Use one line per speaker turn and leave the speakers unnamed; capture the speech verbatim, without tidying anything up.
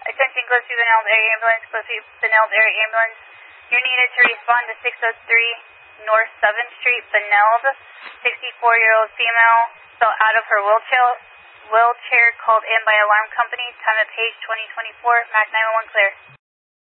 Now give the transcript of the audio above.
Attention, close to Benilde Area Ambulance, close to Benilde Area Ambulance. You're needed to respond to six oh three North seventh Street, Benilde. sixty-four-year-old female fell out of her wheelchair, wheelchair called in by alarm company. Time of page twenty twenty-four, M A C nine one one clear.